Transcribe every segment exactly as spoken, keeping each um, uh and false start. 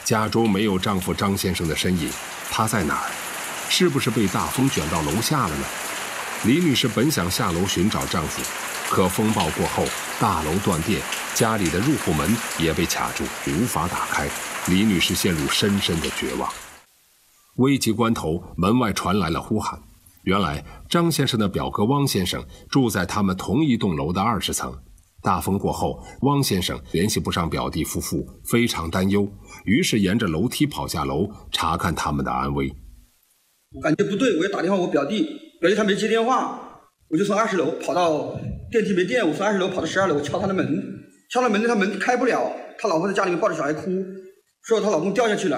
家中没有丈夫张先生的身影，他在哪儿？是不是被大风卷到楼下了呢？李女士本想下楼寻找丈夫，可风暴过后，大楼断电，家里的入户门也被卡住，无法打开。李女士陷入深深的绝望。危急关头，门外传来了呼喊。原来张先生的表哥汪先生住在他们同一栋楼的二十层。大风过后，汪先生联系不上表弟夫妇，非常担忧，于是沿着楼梯跑下楼查看他们的安危。 感觉不对，我就打电话我表弟，表弟他没接电话，我就从二十楼跑到电梯没电，我从二十楼跑到十二楼敲他的门，敲了门他门开不了，他老婆在家里面抱着小孩哭，说她老公掉下去了。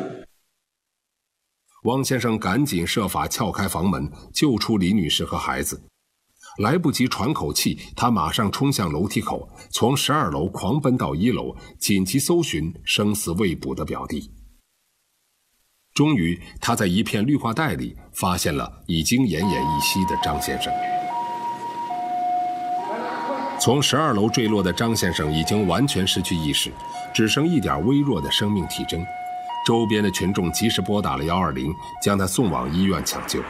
汪先生赶紧设法撬开房门，救出李女士和孩子。来不及喘口气，他马上冲向楼梯口，从十二楼狂奔到一楼，紧急搜寻生死未卜的表弟。终于，他在一片绿化带里发现了已经奄奄一息的张先生。从十二楼坠落的张先生已经完全失去意识，只剩一点微弱的生命体征。周边的群众及时拨打了一二零，将他送往医院抢救。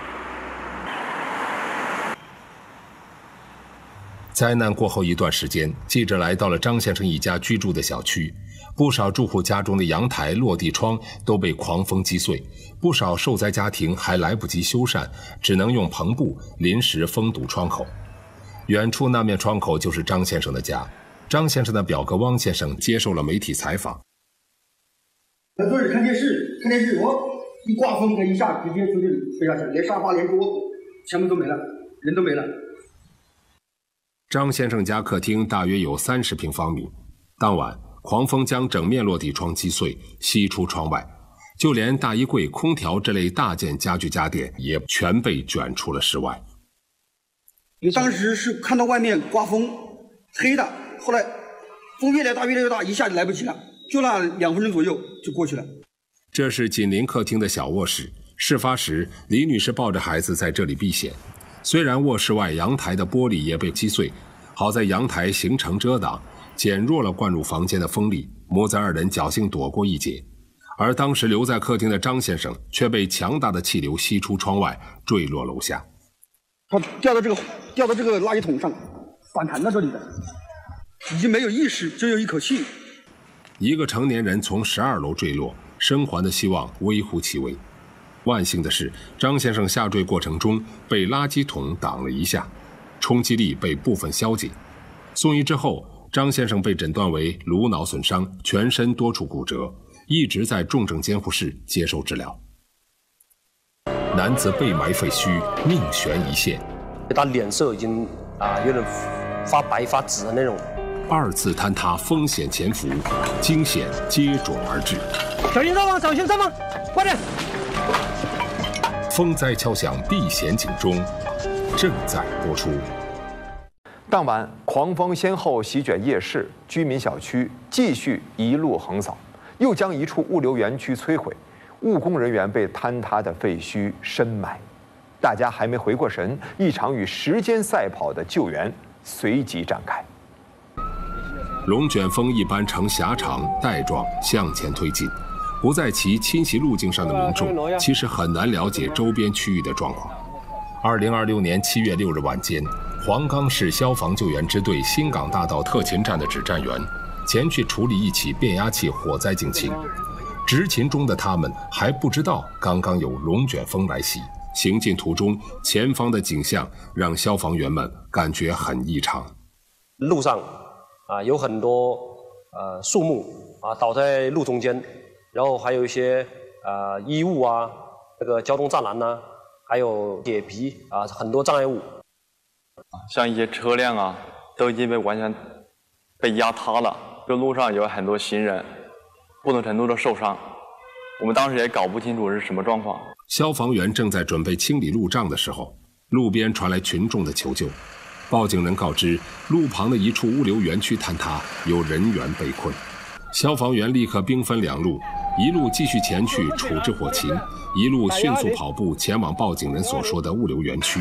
灾难过后一段时间，记者来到了张先生一家居住的小区，不少住户家中的阳台、落地窗都被狂风击碎，不少受灾家庭还来不及修缮，只能用篷布临时封堵窗口。远处那面窗口就是张先生的家。张先生的表哥汪先生接受了媒体采访。 在这里看电视，看电视，我一刮风，它一下直接从这里吹下去，连沙发、连桌子全部都没了，人都没了。 张先生家客厅大约有三十平方米，当晚狂风将整面落地窗击碎，吸出窗外，就连大衣柜、空调这类大件家具家电也全被卷出了室外。 当时是看到外面刮风，黑的，后来风越来大越来越大，一下就来不及了，就那两分钟左右就过去了。 这是紧邻客厅的小卧室，事发时李女士抱着孩子在这里避险。虽然卧室外阳台的玻璃也被击碎，好在阳台形成遮挡，减弱了灌入房间的风力，母子二人侥幸躲过一劫。而当时留在客厅的张先生却被强大的气流吸出窗外，坠落楼下。 他掉到这个掉到这个垃圾桶上，反弹到这里的，已经没有意识，只有一口气。 一个成年人从十二楼坠落，生还的希望微乎其微。万幸的是，张先生下坠过程中被垃圾桶挡了一下，冲击力被部分消解。送医之后，张先生被诊断为颅脑损伤，全身多处骨折，一直在重症监护室接受治疗。男子被埋废墟，命悬一线。 他脸色已经啊有点发白发紫的那种。 二次坍塌风险潜伏，惊险接踵而至。 小心上方，小心上方，快点！ 风灾敲响避险警钟，正在播出。 当晚，狂风先后席卷夜市，居民小区继续一路横扫，又将一处物流园区摧毁，务工人员被坍塌的废墟深埋。大家还没回过神，一场与时间赛跑的救援随即展开。 龙卷风一般呈狭长带状向前推进，不在其侵袭路径上的民众其实很难了解周边区域的状况。二零二六年七月六日晚间，黄冈市消防救援支队新港大道特勤站的指战员前去处理一起变压器火灾警情。执勤中的他们还不知道刚刚有龙卷风来袭，行进途中前方的景象让消防员们感觉很异常。 路上啊有很多呃树木啊倒在路中间，然后还有一些呃衣物啊，这个交通栅栏呐，还有铁皮啊，很多障碍物。 像一些车辆啊，都已经被完全被压塌了。这路上有很多行人，不同程度的受伤。我们当时也搞不清楚是什么状况。 消防员正在准备清理路障的时候，路边传来群众的求救。报警人告知，路旁的一处物流园区坍塌，有人员被困。消防员立刻兵分两路，一路继续前去处置火情，一路迅速跑步前往报警人所说的物流园区。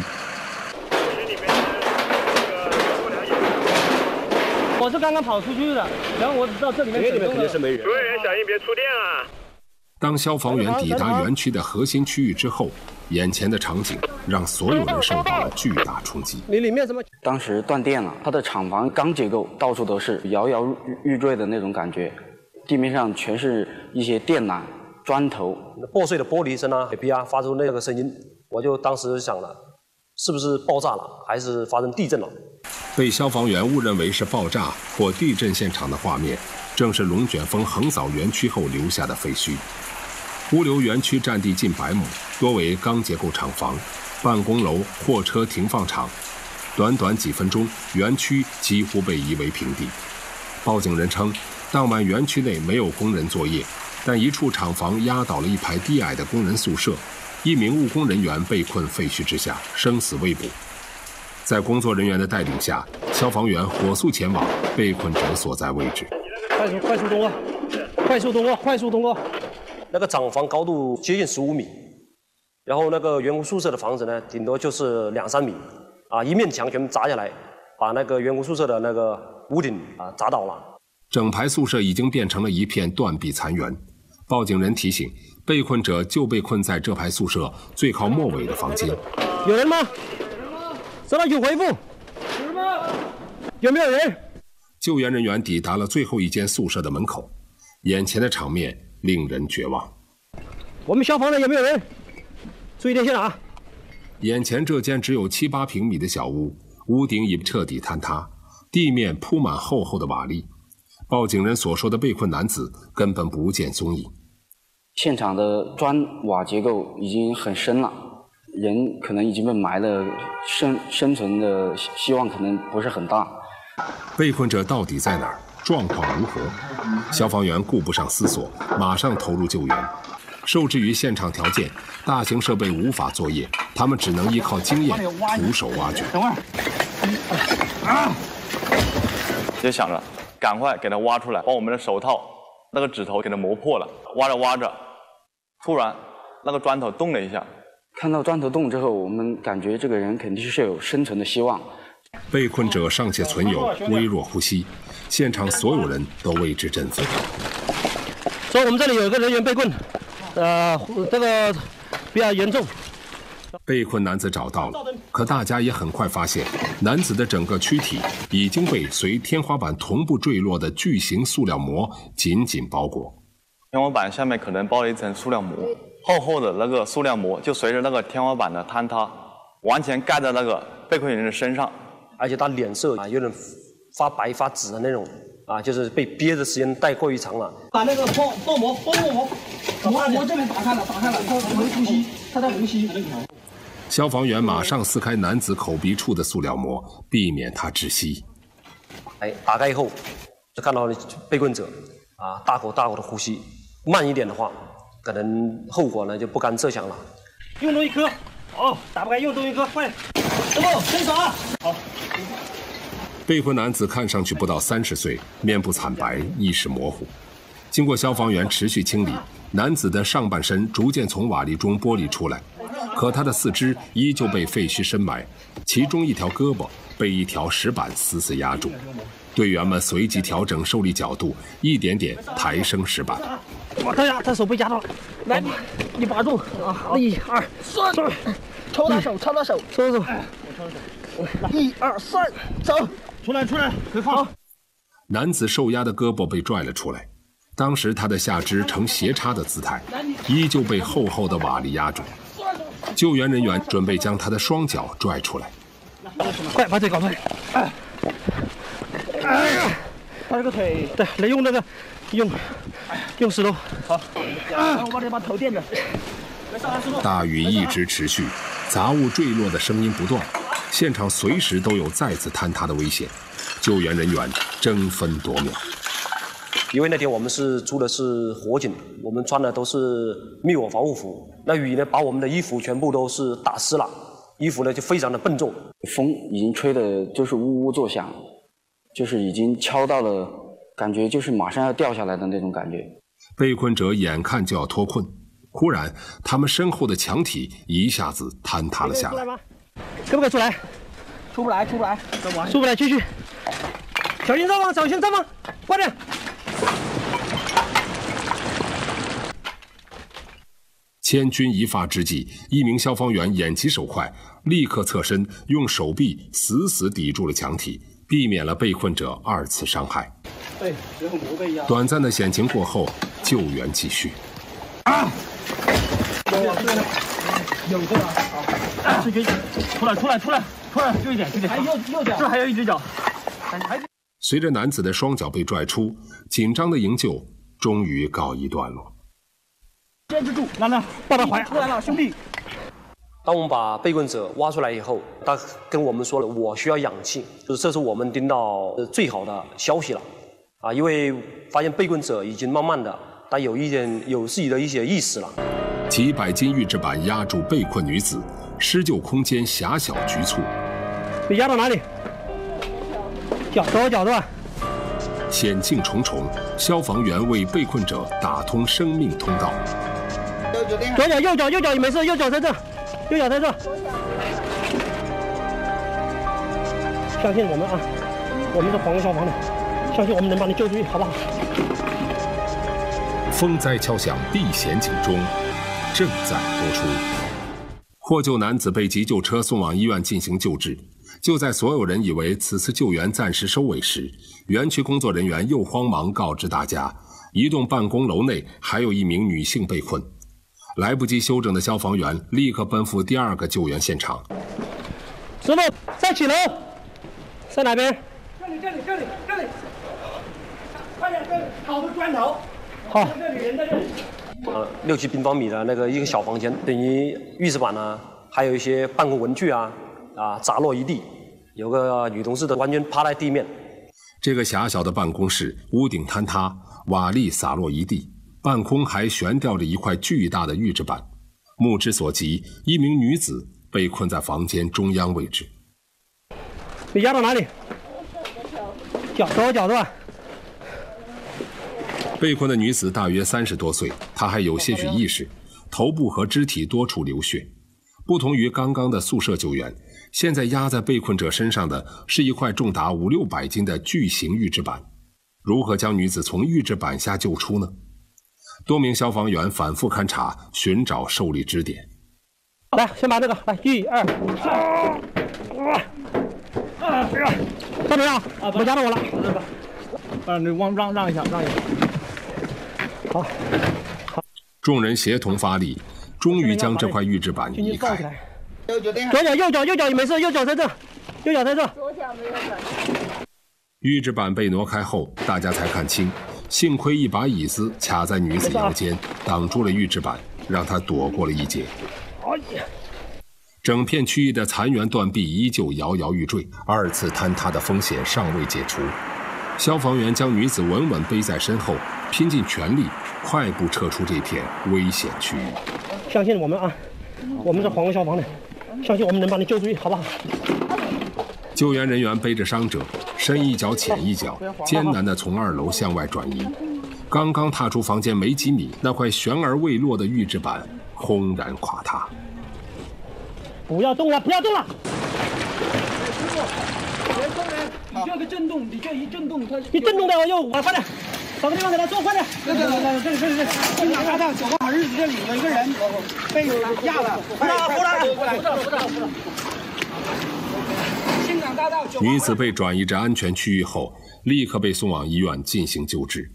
我是刚刚跑出去的，然后我只知道这里面肯定是没人。 服务员小心别触电啊！ 当消防员抵达园区的核心区域之后，眼前的场景让所有人受到了巨大冲击。 你里面什么？ 当时断电了，它的厂房钢结构到处都是，摇摇欲坠的那种感觉，地面上全是一些电缆、砖头， 破碎的玻璃声啊、水滴啊，发出那个声音，我就当时想了，是不是爆炸了，还是发生地震了？ 被消防员误认为是爆炸或地震现场的画面，正是龙卷风横扫园区后留下的废墟。乌流园区占地近百亩，多为钢结构厂房、办公楼、货车停放场。短短几分钟，园区几乎被夷为平地。报警人称，当晚园区内没有工人作业，但一处厂房压倒了一排低矮的工人宿舍，一名务工人员被困废墟之下，生死未卜。在工作人员的带领下，消防员火速前往被困者所在位置。 快速快速通过，快速通过，快速通过。 那个厂房高度接近十五米，然后那个员工宿舍的房子呢，顶多就是两三米，啊，一面墙全部砸下来，把那个员工宿舍的那个屋顶啊砸倒了。 整排宿舍已经变成了一片断壁残垣。报警人提醒，被困者就被困在这排宿舍最靠末尾的房间。 有人吗？收到，请回复。有没有人？ 救援人员抵达了最后一间宿舍的门口，眼前的场面令人绝望。 我们消防的有没有人？注意点线啊！ 眼前这间只有七八平米的小屋，屋顶已彻底坍塌，地面铺满厚厚的瓦砾。报警人所说的被困男子根本不见踪影。 现场的砖瓦结构已经很深了，人可能已经被埋了，生生存的希望可能不是很大。 被困者到底在哪儿？状况如何？消防员顾不上思索，马上投入救援。受制于现场条件，大型设备无法作业，他们只能依靠经验徒手挖掘。 等会儿，啊！ 就想着赶快给它挖出来，把我们的手套那个指头给它磨破了。挖着挖着，突然那个砖头动了一下。 看到砖头动之后，我们感觉这个人肯定是有生存的希望。 被困者尚且存有微弱呼吸，现场所有人都为之振奋。 说我们这里有一个人员被困，呃，这个比较严重。 被困男子找到了，可大家也很快发现，男子的整个躯体已经被随天花板同步坠落的巨型塑料膜紧紧包裹。 天花板下面可能包了一层塑料膜，厚厚的那个塑料膜就随着那个天花板的坍塌，完全盖在那个被困人的身上。 而且他脸色啊有点发白发紫的那种啊，就是被憋的时间太过于长了。 把那个包包膜包膜膜膜这边打开了，打开了，他能呼吸，他在呼吸。 消防员马上撕开男子口鼻处的塑料膜，避免他窒息。 哎，打开以后就看到被困者啊大口大口的呼吸，慢一点的话，可能后果呢就不堪设想了。 用东西割，哦，打不开，用东西割，快点，师傅，伸手啊！好。 被困男子看上去不到三十岁，面部惨白，意识模糊。经过消防员持续清理，男子的上半身逐渐从瓦砾中剥离出来，可他的四肢依旧被废墟深埋，其中一条胳膊被一条石板死死压住。队员们随即调整受力角度，一点点抬升石板。 我这样，他手被压到了，来，你你把住啊！一二三，抽他手，抽他手，抽手，一二三，走，出来出来，可以放。 男子受压的胳膊被拽了出来，当时他的下肢呈斜插的姿态，依旧被厚厚的瓦砾压住。救援人员准备将他的双脚拽出来， 快把腿搞出来！哎，哎呀，他这个腿，对，来用那个，用，用石头。好，我把这把头垫着。 大雨一直持续，杂物坠落的声音不断，现场随时都有再次坍塌的危险。救援人员争分夺秒。 因为那天我们是租的是火警，我们穿的都是灭火防护服，那雨呢把我们的衣服全部都是打湿了，衣服呢就非常的笨重， 风已经吹的就是呜呜作响，就是已经敲到了，感觉就是马上要掉下来的那种感觉。 被困者眼看就要脱困，忽然他们身后的墙体一下子坍塌了下来。 可不可以出来？ 出不来，出不来， 出不来，继续。小心上方，小心上方，快点！ 千钧一发之际，一名消防员眼疾手快，立刻侧身，用手臂死死抵住了墙体，避免了被困者二次伤害。短暂的险情过后，救援继续。啊！ 有这个啊，是可以出来，出来，出来，出来，就一点，就一点，还右右脚，这还有一只脚。 随着男子的双脚被拽出，紧张的营救终于告一段落。 坚持住，来来，抱他怀，出来了，兄弟。 当我们把被困者挖出来以后，他跟我们说了，我需要氧气，就是这是我们听到最好的消息了，啊，因为发现被困者已经慢慢的，但有一点有自己的一些意识了。 几百斤预制板压住被困女子，施救空间狭小局促。 被压到哪里？脚左脚对吧？ 险境重重，消防员为被困者打通生命通道。 左脚右脚右脚也没事，右脚在这，右脚在这。相信我们啊，我们是黄河消防的，相信我们能把你救出去，好不好？ 风灾敲响避险警钟，正在播出。获救男子被急救车送往医院进行救治。就在所有人以为此次救援暂时收尾时，园区工作人员又慌忙告知大家，一栋办公楼内还有一名女性被困。来不及休整的消防员立刻奔赴第二个救援现场。 师傅，在几楼？在哪边？ 这里，这里，这里，这里。快点，这里好多砖头。 好。 这里人在这里。 呃，六七平方米的那个一个小房间，等于浴室板啊，还有一些办公文具啊，啊砸落一地。有个女同事的完全趴在地面。 这个狭小的办公室，屋顶坍塌，瓦砾洒落一地，半空还悬吊着一块巨大的预制板。目之所及，一名女子被困在房间中央位置。 你压到哪里？脚左脚对吧？ 被困的女子大约三十多岁，她还有些许意识，头部和肢体多处流血。不同于刚刚的宿舍救援，现在压在被困者身上的是一块重达五六百斤的巨型预制板。如何将女子从预制板下救出呢？多名消防员反复勘察，寻找受力支点。 来，先把这个，来，一二三，怎么样？啊，不压到我了。啊，你往让让一下，让一下。好，好。 众人协同发力，终于将这块预制板移开。 左脚右脚右脚也没事，右脚在这，右脚在这。 左脚没有转。 预制板被挪开后，大家才看清，幸亏一把椅子卡在女子腰间，挡住了预制板，让她躲过了一劫。整片区域的残垣断壁依旧摇摇欲坠，二次坍塌的风险尚未解除。消防员将女子稳稳背在身后，拼尽全力，快步撤出这片危险区域。 相信我们啊，我们是黄河消防的，相信我们能把你救出去，好不好？ 救援人员背着伤者，深一脚浅一脚，艰难地从二楼向外转移。刚刚踏出房间没几米，那块悬而未落的预制板轰然垮塌。 不要动了，不要动了！ 别动了，你这个震动，你这一震动，它你震动掉又，快点，找个地方给他坐，快点！ 对对对，这里这里这里，青岛大道九个好日子这里有一个人被压了，扶着扶着扶着扶着扶着。青港大道。 女子被转移至安全区域后，立刻被送往医院进行救治。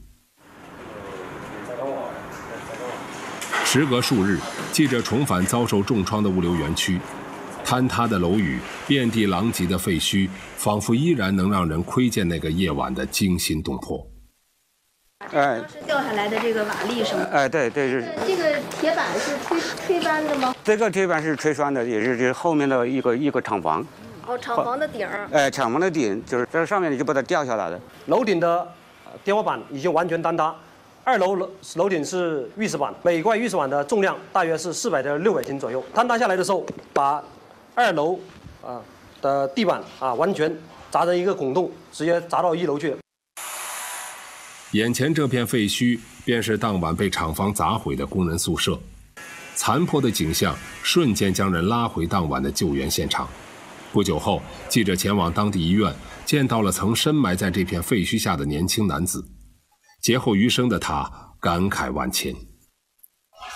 时隔数日，记者重返遭受重创的物流园区，坍塌的楼宇、遍地狼藉的废墟，仿佛依然能让人窥见那个夜晚的惊心动魄。 哎，是掉下来的这个瓦砾是吗？ 哎，对对是。 这个铁板是吹吹翻的吗？ 这个铁板是吹栓的，也是这后面的一个一个厂房。 哦，厂房的顶儿。 哎，厂房的顶就是这上面你就把它掉下来的。 楼顶的天花板已经完全坍塌。二楼楼楼顶是预制板，每块预制板的重量大约是四百到六百斤左右。坍塌下来的时候，把二楼啊的地板啊完全砸成一个孔洞，直接砸到一楼去。 眼前这片废墟，便是当晚被厂房砸毁的工人宿舍。残破的景象瞬间将人拉回当晚的救援现场。不久后，记者前往当地医院，见到了曾深埋在这片废墟下的年轻男子。劫后余生的他感慨万千。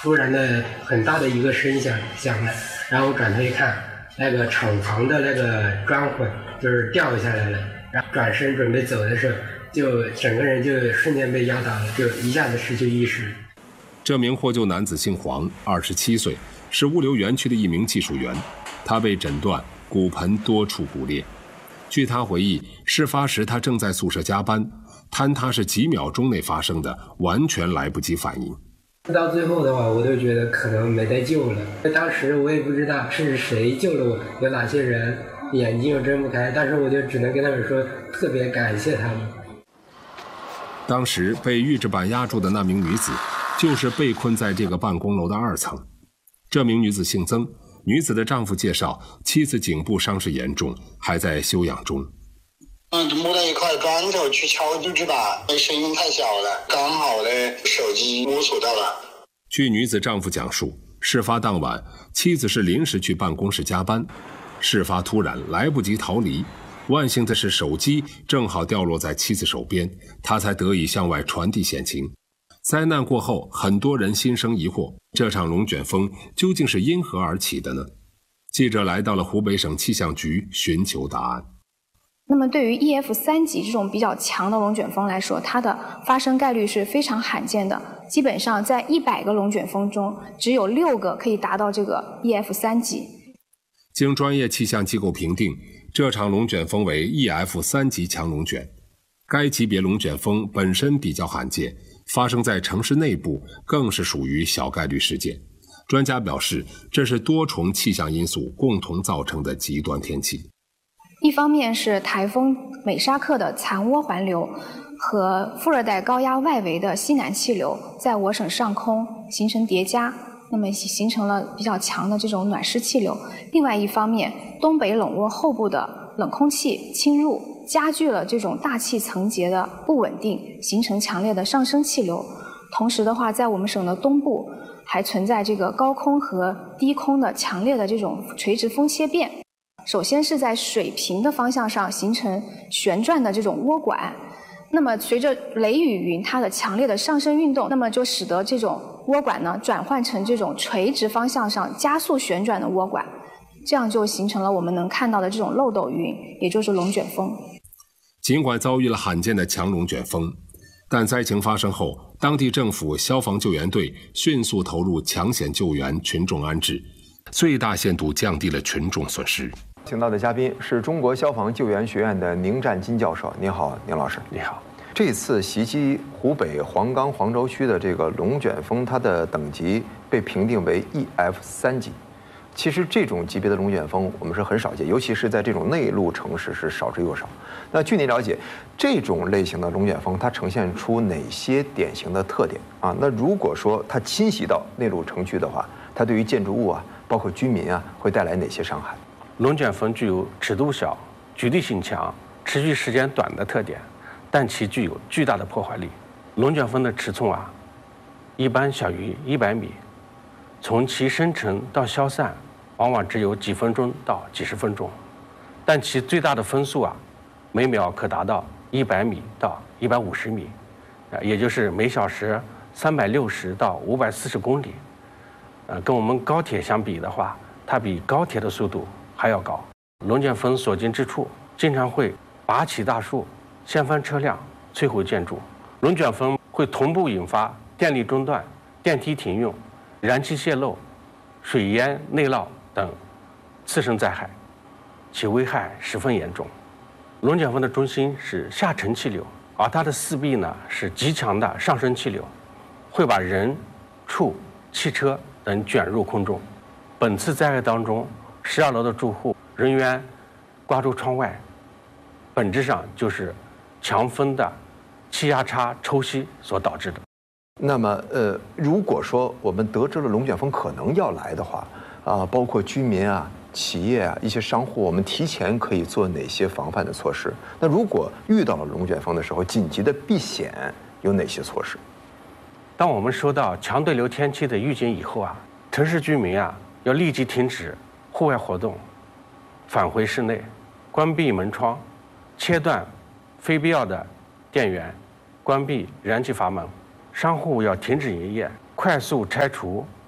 突然的很大的一个声响响了，然后我转头一看，那个厂房的那个砖混就是掉下来了，然后转身准备走的时候，就整个人就瞬间被压倒了，就一下子失去意识。 这名获救男子姓黄，二十七岁，是物流园区的一名技术员，他被诊断骨盆多处骨裂。据他回忆，事发时他正在宿舍加班，坍塌是几秒钟内发生的，完全来不及反应。 到最后的话，我都觉得可能没得救了。当时我也不知道是谁救了我，有哪些人，眼睛又睁不开，但是我就只能跟他们说，特别感谢他们。 当时被预制板压住的那名女子，就是被困在这个办公楼的二层。这名女子姓曾，女子的丈夫介绍，妻子颈部伤势严重，还在休养中。 嗯，摸到一块砖头去敲预制板，声音太小了，刚好呢手机摸索到了。 据女子丈夫讲述，事发当晚，妻子是临时去办公室加班，事发突然，来不及逃离。万幸的是，手机正好掉落在妻子手边，他才得以向外传递险情。灾难过后，很多人心生疑惑，这场龙卷风究竟是因何而起的呢？记者来到了湖北省气象局寻求答案。 那么对于 E F 三级这种比较强的龙卷风来说，它的发生概率是非常罕见的，基本上在一百个龙卷风中，只有六个可以达到这个 E F 三级。 经专业气象机构评定，这场龙卷风为 E F 三级强龙卷。该级别龙卷风本身比较罕见，发生在城市内部更是属于小概率事件。专家表示，这是多重气象因素共同造成的极端天气。 一方面是台风美沙克的残涡环流和副热带高压外围的西南气流在我省上空形成叠加，那么形成了比较强的这种暖湿气流。另外一方面，东北冷涡后部的冷空气侵入，加剧了这种大气层结的不稳定，形成强烈的上升气流。同时的话，在我们省的东部还存在这个高空和低空的强烈的这种垂直风切变。首先是在水平的方向上形成旋转的这种涡管，那么随着雷雨云它的强烈的上升运动，那么就使得这种涡管呢转换成这种垂直方向上加速旋转的涡管，这样就形成了我们能看到的这种漏斗云，也就是龙卷风。 尽管遭遇了罕见的强龙卷风，但灾情发生后，当地政府、消防救援队迅速投入抢险救援、群众安置，最大限度降低了群众损失。 请到的嘉宾是中国消防救援学院的宁占金教授。您好，宁老师。 你好。 这次袭击湖北黄冈黄州区的这个龙卷风，它的等级被评定为 E F 三级。其实这种级别的龙卷风我们是很少见，尤其是在这种内陆城市是少之又少。那据您了解，这种类型的龙卷风它呈现出哪些典型的特点啊？那如果说它侵袭到内陆城区的话，它对于建筑物啊，包括居民啊，会带来哪些伤害？ 龙卷风具有尺度小、局地性强、持续时间短的特点，但其具有巨大的破坏力。龙卷风的尺寸啊，一般小于一百米，从其生成到消散，往往只有几分钟到几十分钟，但其最大的风速啊，每秒可达到一百米到一百五十米，啊，也就是每小时三百六十到五百四十公里。呃，跟我们高铁相比的话，它比高铁的速度还要高。龙卷风所经之处，经常会拔起大树、掀翻车辆、摧毁建筑。龙卷风会同步引发电力中断、电梯停用、燃气泄漏、水淹内涝等次生灾害，其危害十分严重。龙卷风的中心是下沉气流，而它的四壁呢是极强的上升气流，会把人、畜、汽车等卷入空中。本次灾害当中，十二楼的住户人员挂住窗外，本质上就是强风的气压差抽吸所导致的。 那么，呃，如果说我们得知了龙卷风可能要来的话，啊，包括居民啊、企业啊、一些商户，我们提前可以做哪些防范的措施？那如果遇到了龙卷风的时候，紧急的避险有哪些措施？ 当我们收到强对流天气的预警以后啊，城市居民啊要立即停止户外活动，返回室内，关闭门窗，切断非必要的电源，关闭燃气阀门。商户要停止营业，快速拆除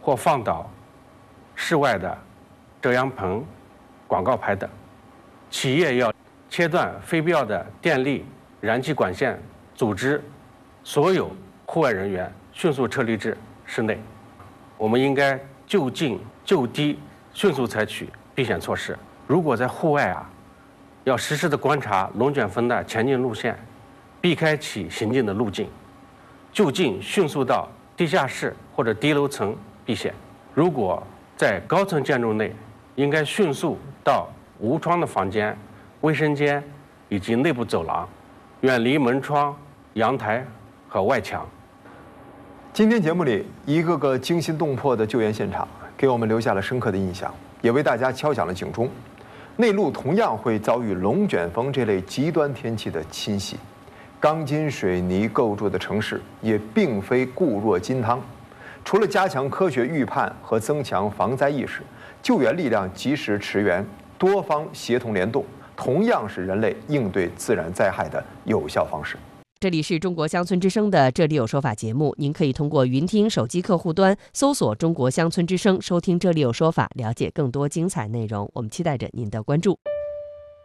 或放倒室外的遮阳棚、广告牌等。企业要切断非必要的电力、燃气管线，组织所有户外人员迅速撤离至室内。我们应该就近就低，迅速采取避险措施。如果在户外啊，要实时的观察龙卷风的前进路线，避开其行进的路径，就近迅速到地下室或者低楼层避险。如果在高层建筑内，应该迅速到无窗的房间、卫生间以及内部走廊，远离门窗、阳台和外墙。 今天节目里一个个惊心动魄的救援现场，给我们留下了深刻的印象，也为大家敲响了警钟。内陆同样会遭遇龙卷风这类极端天气的侵袭，钢筋水泥构筑的城市也并非固若金汤。除了加强科学预判和增强防灾意识，救援力量及时驰援，多方协同联动，同样是人类应对自然灾害的有效方式。 这里是中国乡村之声的《这里有说法》节目，您可以通过云听手机客户端搜索中国乡村之声，收听《这里有说法》，了解更多精彩内容。我们期待着您的关注。